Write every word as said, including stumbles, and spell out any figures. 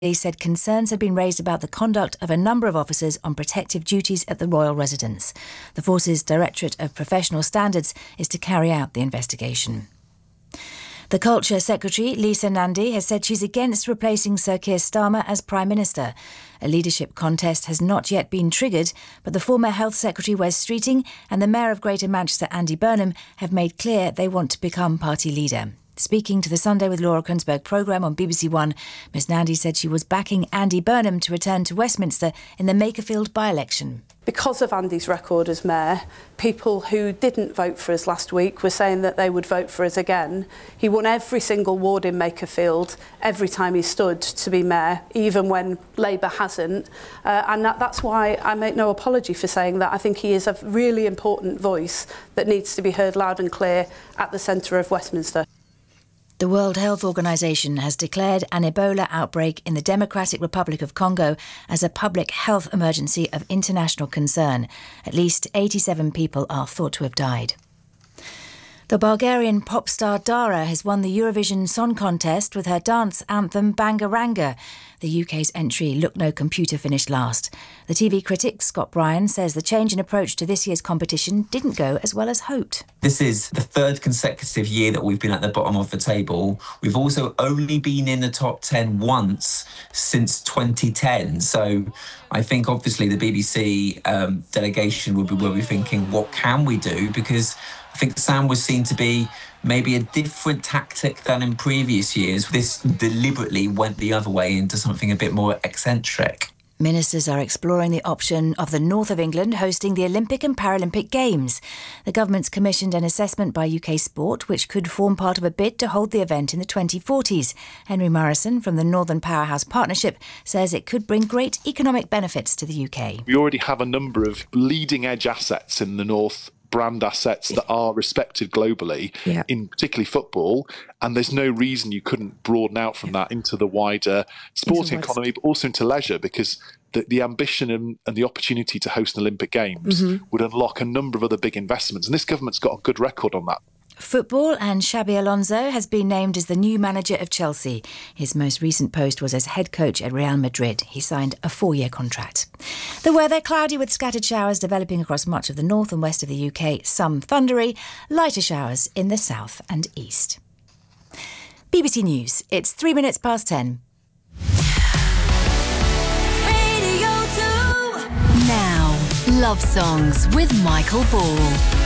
He said concerns had been raised about the conduct of a number of officers on protective duties at the royal residence. The Force's Directorate of Professional Standards is to carry out the investigation. The Culture Secretary, Lisa Nandy, has said she's against replacing Sir Keir Starmer as Prime Minister. A leadership contest has not yet been triggered, but the former Health Secretary, Wes Streeting, and the Mayor of Greater Manchester, Andy Burnham, have made clear they want to become party leader. Speaking to the Sunday with Laura Kunsberg programme on B B C One, Miss Nandy said she was backing Andy Burnham to return to Westminster in the Makerfield by-election. Because of Andy's record as Mayor, people who didn't vote for us last week were saying that they would vote for us again. He won every single ward in Makerfield every time he stood to be Mayor, even when Labour hasn't. Uh, and that, that's why I make no apology for saying that. I think he is a really important voice that needs to be heard loud and clear at the centre of Westminster. The World Health Organization has declared an Ebola outbreak in the Democratic Republic of Congo as a public health emergency of international concern. At least eighty-seven people are thought to have died. The Bulgarian pop star Dara has won the Eurovision Song Contest with her dance anthem Bangaranga. The U K's entry, Look No Computer, finished last. The T V critic Scott Bryan says the change in approach to this year's competition didn't go as well as hoped. This is the third consecutive year that we've been at the bottom of the table. We've also only been in the top ten once since twenty ten. So I think obviously the B B C um, delegation will be, will be thinking, what can we do? Because I think Sam was seen to be maybe a different tactic than in previous years. This deliberately went the other way into something a bit more eccentric. Ministers are exploring the option of the north of England hosting the Olympic and Paralympic Games. The government's commissioned an assessment by U K Sport, which could form part of a bid to hold the event in the twenty forties. Henry Morrison from the Northern Powerhouse Partnership says it could bring great economic benefits to the U K. We already have a number of leading-edge assets in the north, brand assets that are respected globally, yeah. in particularly football, and there's no reason you couldn't broaden out from that into the wider sporting economy, but also into leisure, because the, the ambition and, and the opportunity to host an Olympic Games mm-hmm. would unlock a number of other big investments, and this government's got a good record on that. Football, and Xabi Alonso has been named as the new manager of Chelsea. His most recent post was as head coach at Real Madrid. He signed a four-year contract. The weather, cloudy with scattered showers developing across much of the north and west of the U K. Some thundery, lighter showers in the south and east. B B C News, it's three minutes past ten. Radio two. Now, Love Songs with Michael Ball.